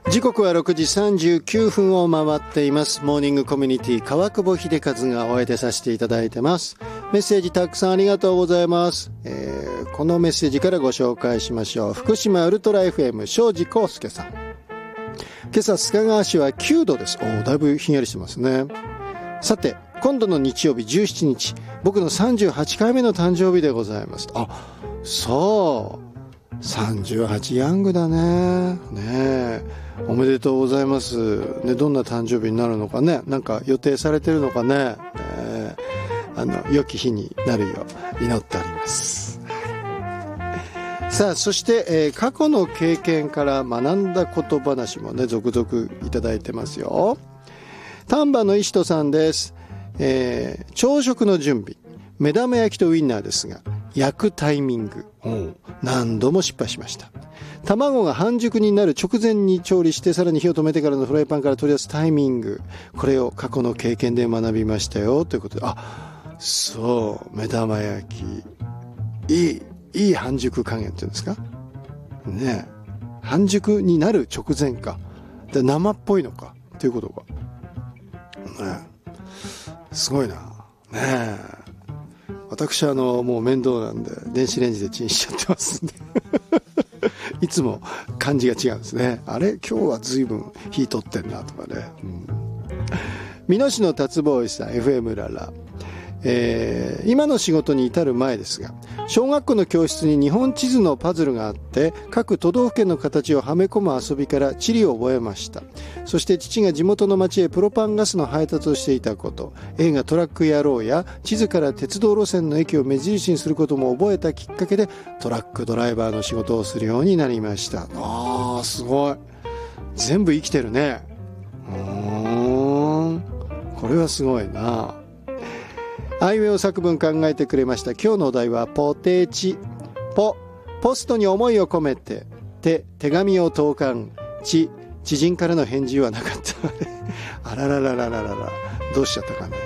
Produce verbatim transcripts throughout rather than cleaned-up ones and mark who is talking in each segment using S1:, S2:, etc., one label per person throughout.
S1: 時刻はろくじさんじゅうきゅうふんを回っています。モーニングコミュニティ川久保秀和がお相手させていただいてます。メッセージたくさんありがとうございます、えー、このメッセージからご紹介しましょう。福島ウルトラ エフエム 庄司康介さん。今朝須賀川市はきゅうどです。おー、だいぶひんやりしてますね。さて今度の日曜日じゅうしちにち、僕のさんじゅうはちかいめの誕生日でございます。あ、そうさんじゅうはちヤングだね。ねえ、おめでとうございます、ね、どんな誕生日になるのかね、なんか予定されてるのかね、ね、あの良き日になるよう祈っております。さあ、そして、えー、過去の経験から学んだこと話もね続々いただいてますよ。丹波の石戸さんです。えー、朝食の準備、目玉焼きとウインナーですが、焼くタイミング、何度も失敗しました。卵が半熟になる直前に調理して、さらに火を止めてからのフライパンから取り出すタイミング、これを過去の経験で学びましたよということで、あ、そう目玉焼きいいいい半熟加減っていうんですかね。半熟になる直前かで生っぽいのかということがね、すごいなねえ。私あのもう面倒なんで電子レンジでチンしちゃってますんでいつも感じが違うんですね。あれ今日は随分火取ってんなとかね、うん、美濃市の達坊さん エフエム ララ、えー、今の仕事に至る前ですが、小学校の教室に日本地図のパズルがあって、各都道府県の形をはめ込む遊びから地理を覚えました。そして父が地元の町へプロパンガスの配達をしていたこと、映画トラック野郎や地図から鉄道路線の駅を目印にすることも覚えたきっかけで、トラックドライバーの仕事をするようになりました。あー、すごい、全部生きてるね。うーん、これはすごいな。アイウェイを作文考えてくれました。今日のお題はポテチ。ポ、ポストに思いを込めて。手、手紙を投函。チ、知人からの返事はなかったあららららららら、どうしちゃったかね、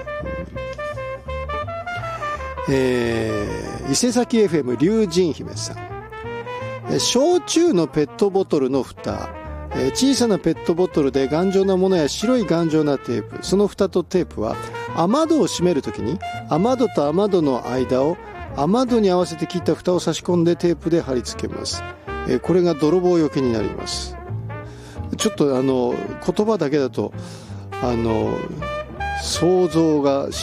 S1: うん、えー、伊勢崎 エフエム 龍神姫さん。焼酎のペットボトルの蓋、えー、小さなペットボトルで頑丈なものや白い頑丈なテープ、その蓋とテープは雨戸を閉めるときに雨戸と雨戸の間を雨戸に合わせて切った蓋を差し込んでテープで貼り付けます、えー、これが泥棒よけになります。ちょっとあの言葉だけだとあの想像が